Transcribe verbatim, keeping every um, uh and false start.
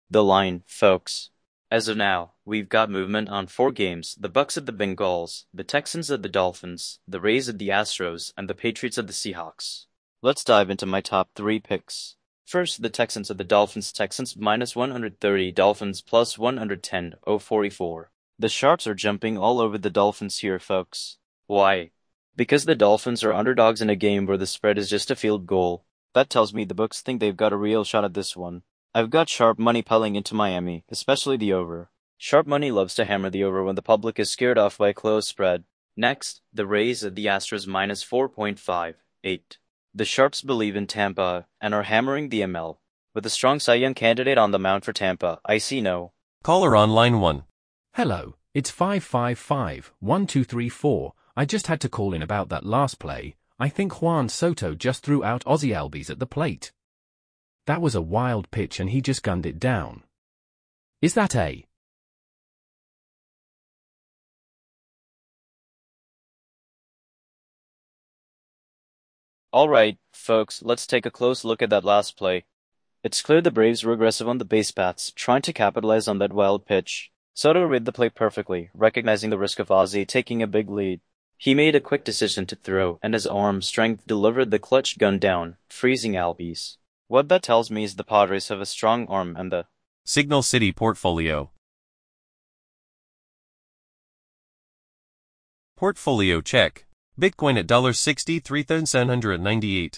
The line, folks. As of now, we've got movement on four games: the Bucks at the Bengals, the Texans at the Dolphins, the Rays at the Astros, and the Patriots at the Seahawks. Let's dive into my top three picks. First, the Texans at the Dolphins. Texans minus one hundred thirty, Dolphins plus one hundred ten, oh forty-four. The Sharps are jumping all over the Dolphins here, folks. Why? Because the Dolphins are underdogs in a game where the spread is just a field goal. That tells me the books think they've got a real shot at this one. I've got sharp money piling into Miami, especially the over. Sharp money loves to hammer the over when the public is scared off by a close spread. Next, the Rays at the Astros minus four point five eight. The Sharps believe in Tampa and are hammering the M L. With a strong Cy Young candidate on the mound for Tampa, I see no. Caller on line one. Hello, it's five five five, one two three four. I just had to call in about that last play. I think Juan Soto just threw out Ozzie Albies at the plate. That was a wild pitch and he just gunned it down. Is that a? Alright, folks, let's take a close look at that last play. It's clear the Braves were aggressive on the base paths, trying to capitalize on that wild pitch. Soto read the play perfectly, recognizing the risk of Ozzie taking a big lead. He made a quick decision to throw, and his arm strength delivered the clutch gun down, freezing Albies. What that tells me is the Padres have a strong arm and the Signal City portfolio. Portfolio check. Bitcoin at sixty-three thousand seven hundred ninety-eight dollars.